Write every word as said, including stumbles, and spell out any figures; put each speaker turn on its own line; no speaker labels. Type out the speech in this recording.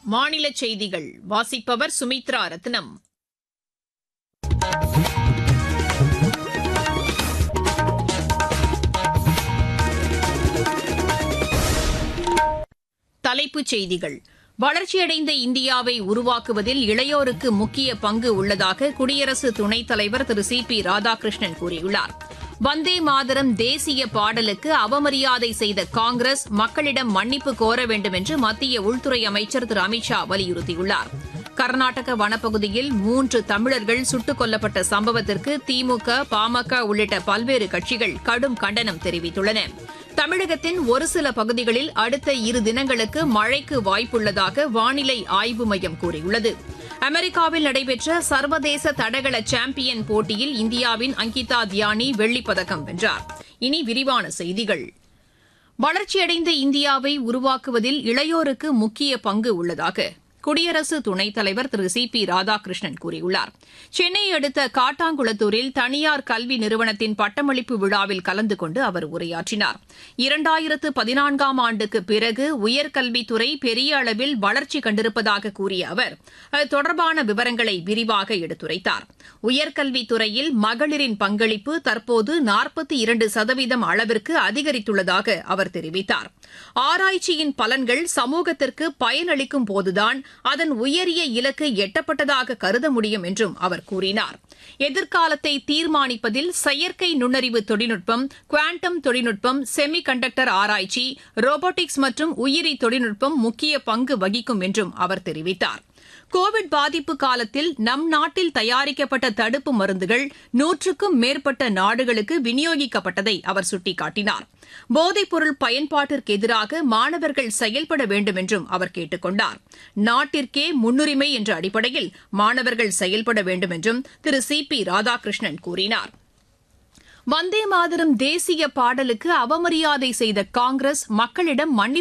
மாநில செய்திகள் வாசிப்பவர் சுமித்ரா ரத்னம். தலைப்புச் செய்திகள். வளர்ச்சியடைந்த இந்தியாவை உருவாக்குவதில் இளையோருக்கு முக்கிய பங்கு உள்ளதாக குடியரசு துணைத் தலைவர் திரு சி பி ராதாகிருஷ்ணன் கூறியுள்ளார். வந்தே மாதரம் தேசிய பாடலுக்கு அவமரியாதை செய்த காங்கிரஸ் மக்களிடம் மன்னிப்பு கோர வேண்டும் என்று மத்திய உள்துறை அமைச்சர் திரு அமித் ஷா வலியுறுத்தியுள்ளார். கர்நாடக வனப்பகுதியில் மூன்று தமிழர்கள் சுட்டுக் கொல்லப்பட்ட சம்பவத்திற்கு திமுக, பாமக உள்ளிட்ட பல்வேறு கட்சிகள் கடும் கண்டனம் தெரிவித்துள்ளன. தமிழகத்தின் ஒரு சில பகுதிகளில் அடுத்த இரு தினங்களுக்கு மழைக்கு வாய்ப்புள்ளதாக வானிலை ஆய்வு மையம் கூறியுள்ளது. அமெரிக்காவில் நடைபெற்ற சர்வதேச தடகள சாம்பியன் போட்டியில் இந்தியாவின் அங்கிதா தியானி வெள்ளிப்பதக்கம் வென்றார். இனி விரிவான செய்திகள். வளர்ச்சியடைந்த இந்தியாவை உருவாக்குவதில் இளையோருக்கு முக்கிய பங்கு உள்ளதாக குடியரசு துணைத் தலைவர் திரு சி பி ராதாகிருஷ்ணன் கூறியுள்ளார். சென்னையை அடுத்த காட்டாங்குளத்தூரில் தனியார் கல்வி நிறுவனத்தின் பட்டமளிப்பு விழாவில் கலந்து கொண்டு அவர் உரையாற்றினார். இரண்டாயிரத்து பதினான்காம் ஆண்டுக்கு பிறகு உயர்கல்வித்துறை பெரிய அளவில் வளர்ச்சி கண்டிருப்பதாக கூறிய அவர் அது தொடர்பான விவரங்களை விரிவாக எடுத்துரைத்தார். உயர்கல்வித்துறையில் மகளிரின் பங்களிப்பு தற்போது நாற்பத்தி இரண்டு சதவீதம் அளவிற்கு அதிகரித்துள்ளதாக அவர் தெரிவித்தார். ஆராய்ச்சியின் பலன்கள் சமூகத்திற்கு பயனளிக்கும் போதுதான் அதன் உயரிய இலக்கு எட்டப்பட்டதாக கருத முடியும் என்றும் அவர் கூறினார். எதிர்காலத்தை தீர்மானிப்பதில் செயற்கை நுண்ணறிவு தொழில்நுட்பம், குவாண்டம் தொழில்நுட்பம், செமி கண்டக்டர் ஆராய்ச்சி, ரோபோட்டிக்ஸ் மற்றும் உயிரி தொழில்நுட்பம் முக்கிய பங்கு வகிக்கும் என்றும் அவர் தெரிவித்தார். கோவிட் பாதிப்பு காலத்தில் நம் நாட்டில் தயாரிக்கப்பட்ட தடுப்பு மருந்துகள் நூற்றுக்கும் மேற்பட்ட நாடுகளுக்கு விநியோகிக்கப்பட்டதை அவர் சுட்டிக்காட்டினார். போதைப்பொருள் பயன்பாட்டிற்கு எதிராக மாணவர்கள் செயல்பட வேண்டும் என்றும் அவர் கேட்டுக் கொண்டார். நாட்டிற்கே முன்னுரிமை என்ற அடிப்படையில் மாணவர்கள் செயல்பட வேண்டும் என்றும் திரு சி பி ராதாகிருஷ்ணன் கூறினார். வந்தே மாதரம் தேசிய பாடலுக்கு அவமரியாதை செய்த காங்கிரஸ் மக்களிடம் மன்னிப்பு